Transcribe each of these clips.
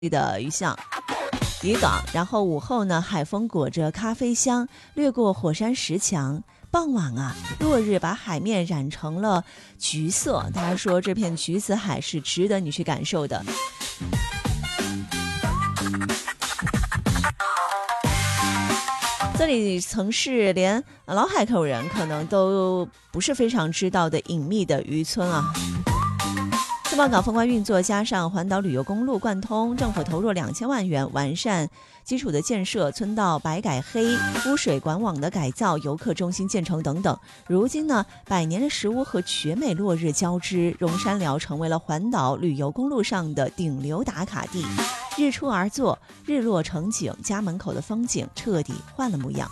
的渔巷渔港，然后午后呢，海风裹着咖啡香，掠过火山石墙。傍晚啊，落日把海面染成了橘色。大家说这片橘子海是值得你去感受的。这里曾是连老海口人可能都不是非常知道的隐秘的渔村啊。自贸港风光运作，加上环岛旅游公路贯通，政府投入2000万元完善基础的建设，村道白改黑，污水管网的改造，游客中心建成等等。如今呢，百年的石屋和绝美落日交织，荣山寮成为了环岛旅游公路上的顶流打卡地。日出而作，日落成景，家门口的风景彻底换了模样。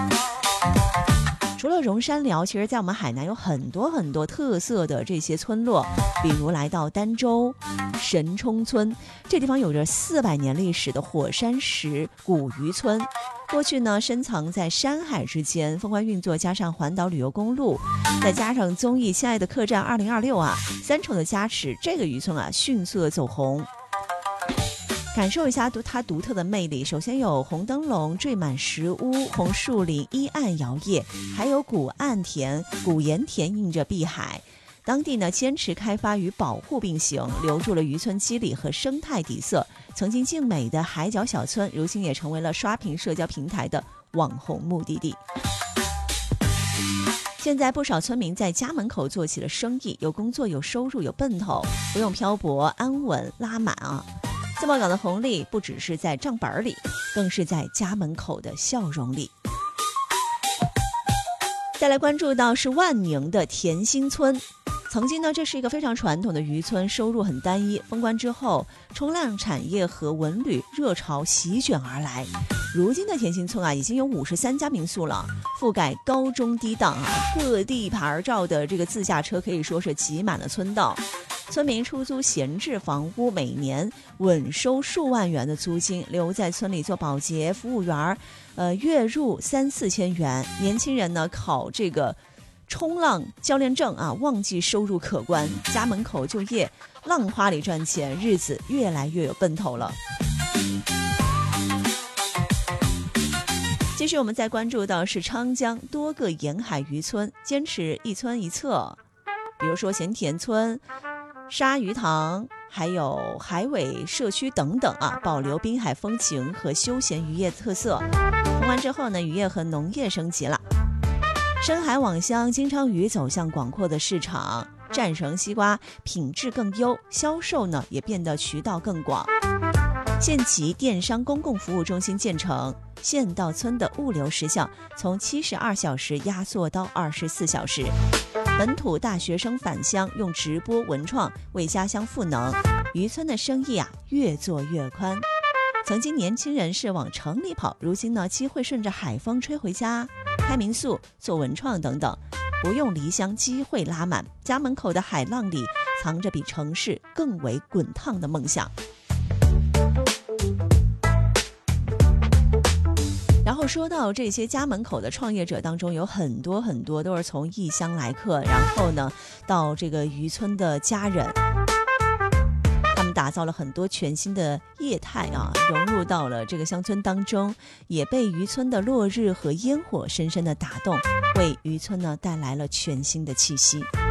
除了荣山寮，其实在我们海南有很多特色的这些村落，比如来到儋州神冲村，这地方有着400年历史的火山石古渔村。过去呢，深藏在山海之间，风光运作加上环岛旅游公路，再加上综艺《亲爱的客栈2026》啊，3重的加持，这个渔村啊迅速的走红。感受一下它独特的魅力，首先有红灯笼缀满石屋，红树林依岸摇曳，还有古岸田、古盐田映着碧海。当地呢坚持开发与保护并行，留住了渔村肌理和生态底色。曾经静美的海角小村，如今也成为了刷屏社交平台的网红目的地。现在不少村民在家门口做起了生意，有工作，有收入，有奔头，不用漂泊，安稳拉满啊。自贸港的红利不只是在账本里，更是在家门口的笑容里。再来关注到是万宁的田心村，曾经呢，这是一个非常传统的渔村，收入很单一。封关之后，冲浪产业和文旅热潮席卷而来。如今的田心村啊，已经有53家民宿了，覆盖高中低档啊，各地牌照的这个自驾车可以说是挤满了村道。村民出租闲置房屋，每年稳收数万元的租金，留在村里做保洁、服务员，月入3-4千元。年轻人呢，考这个冲浪教练证啊，旺季收入可观。家门口就业，浪花里赚钱，日子越来越有奔头了。继续我们再关注到是昌江多个沿海渔村，坚持一村一策，比如说咸田村、鲨鱼塘，还有海尾社区等等啊，保留滨海风情和休闲渔业特色。封完之后呢，渔业和农业升级了，深海网箱金鲳鱼走向广阔的市场，战绳西瓜品质更优，销售呢也变得渠道更广。县级电商公共服务中心建成，县到村的物流时效从72小时压缩到24小时。本土大学生返乡，用直播文创为家乡赋能，渔村的生意啊越做越宽。曾经年轻人是往城里跑，如今呢机会顺着海风吹回家，开民宿、做文创等等，不用离乡，机会拉满。家门口的海浪里藏着比城市更为滚烫的梦想。然后说到这些家门口的创业者当中，有很多都是从异乡来客，然后呢到这个渔村的家人，他们打造了很多全新的业态啊，融入到了这个乡村当中，也被渔村的落日和烟火深深的打动，为渔村呢带来了全新的气息。